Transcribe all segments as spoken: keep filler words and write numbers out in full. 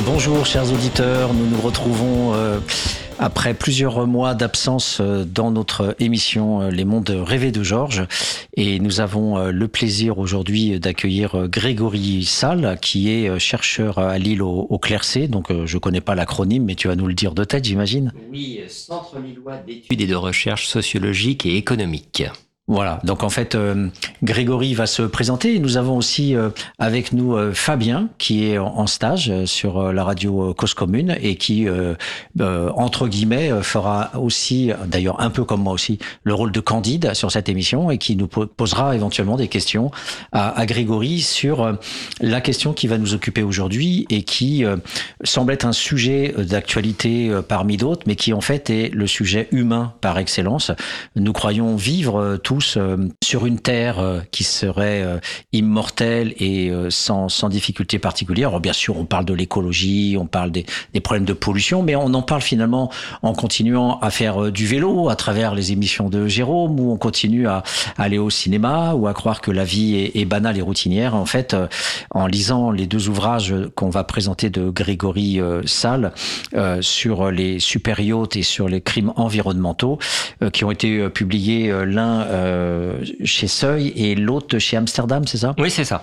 Bonjour chers auditeurs, nous nous retrouvons euh, après plusieurs mois d'absence euh, dans notre émission euh, Les Mondes Rêvés de Georges, et nous avons euh, le plaisir aujourd'hui d'accueillir euh, Grégory Salles, qui est euh, chercheur à Lille au, au Clercé. Donc euh, je connais pas l'acronyme, mais tu vas nous le dire de tête, j'imagine. Oui, Centre Lillois d'études et de recherche sociologiques et économiques. Voilà, donc en fait, euh, Grégory va se présenter. Nous avons aussi euh, avec nous euh, Fabien, qui est en, en stage euh, sur euh, la radio euh, Cause Commune et qui, euh, euh, entre guillemets, euh, fera aussi, d'ailleurs un peu comme moi aussi, le rôle de Candide sur cette émission et qui nous po- posera éventuellement des questions à, à Grégory sur euh, la question qui va nous occuper aujourd'hui et qui euh, semble être un sujet d'actualité euh, parmi d'autres, mais qui en fait est le sujet humain par excellence. Nous croyons vivre euh, tous Euh, sur une terre euh, qui serait euh, immortelle et euh, sans, sans difficulté particulière. Alors bien sûr, on parle de l'écologie, on parle des, des problèmes de pollution, mais on en parle finalement en continuant à faire euh, du vélo à travers les émissions de Jérôme, ou on continue à, à aller au cinéma, ou à croire que la vie est, est banale et routinière. En fait, euh, en lisant les deux ouvrages qu'on va présenter de Grégory euh, Salles euh, sur les super yachts et sur les crimes environnementaux, euh, qui ont été euh, publiés euh, l'un euh, chez Seuil et l'autre chez Amsterdam, c'est ça ? Oui, c'est ça.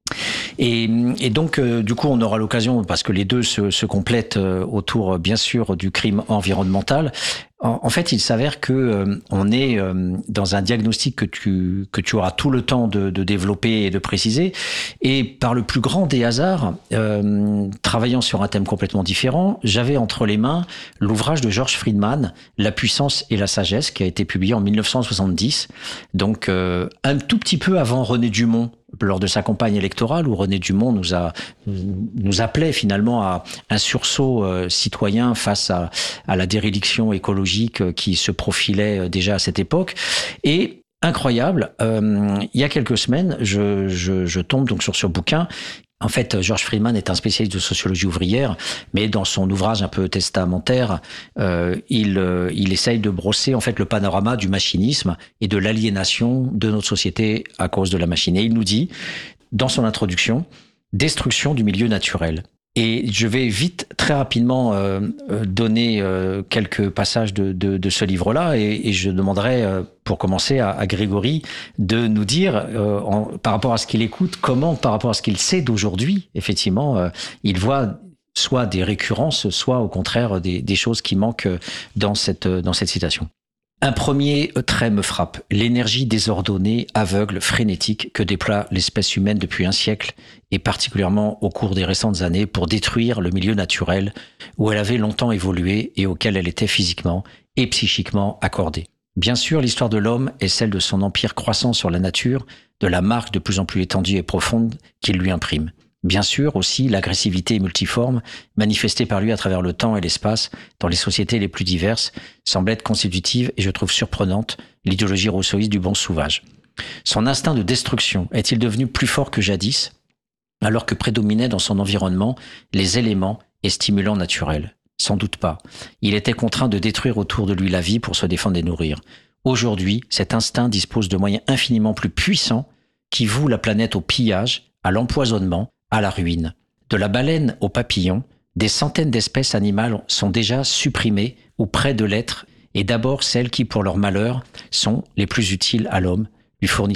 Et, et donc, euh, du coup, on aura l'occasion, parce que les deux se, se complètent euh, autour, bien sûr, du crime environnemental. En, en fait, il s'avère que euh, on est euh, dans un diagnostic que tu que tu auras tout le temps de, de développer et de préciser. Et par le plus grand des hasards, euh, travaillant sur un thème complètement différent, j'avais entre les mains l'ouvrage de George Friedman, La puissance et la sagesse, qui a été publié en mille neuf cent soixante-dix. Donc, euh, un tout petit peu avant René Dumont, lors de sa campagne électorale, où René Dumont nous a nous appelait finalement à un sursaut euh, citoyen face à, à la déréliction écologique qui se profilait déjà à cette époque. Et incroyable, euh, il y a quelques semaines, je, je, je tombe donc sur ce bouquin. En fait, George Friedman est un spécialiste de sociologie ouvrière, mais dans son ouvrage un peu testamentaire, euh, il, euh, il essaye de brosser en fait le panorama du machinisme et de l'aliénation de notre société à cause de la machine. Et il nous dit, dans son introduction, destruction du milieu naturel. Et je vais vite, très rapidement, euh, donner euh, quelques passages de, de, de ce livre-là, et, et je demanderai, euh, pour commencer, à, à Grégory de nous dire, euh, en, par rapport à ce qu'il écoute, comment, par rapport à ce qu'il sait d'aujourd'hui, effectivement, euh, il voit soit des récurrences, soit au contraire des, des choses qui manquent dans cette, dans cette citation. Un premier trait me frappe, l'énergie désordonnée, aveugle, frénétique que déploie l'espèce humaine depuis un siècle, et particulièrement au cours des récentes années, pour détruire le milieu naturel où elle avait longtemps évolué et auquel elle était physiquement et psychiquement accordée. Bien sûr, l'histoire de l'homme est celle de son empire croissant sur la nature, de la marque de plus en plus étendue et profonde qu'il lui imprime. Bien sûr, aussi, l'agressivité multiforme, manifestée par lui à travers le temps et l'espace, dans les sociétés les plus diverses, semble être constitutive et je trouve surprenante l'idéologie rousseauiste du bon sauvage. Son instinct de destruction est-il devenu plus fort que jadis, alors que prédominaient dans son environnement les éléments et stimulants naturels ? Sans doute pas. Il était contraint de détruire autour de lui la vie pour se défendre et nourrir. Aujourd'hui, cet instinct dispose de moyens infiniment plus puissants qui vouent la planète au pillage, à l'empoisonnement, à la ruine. De la baleine au papillon, des centaines d'espèces animales sont déjà supprimées ou près de l'être, et d'abord celles qui, pour leur malheur, sont les plus utiles à l'homme, lui fournissant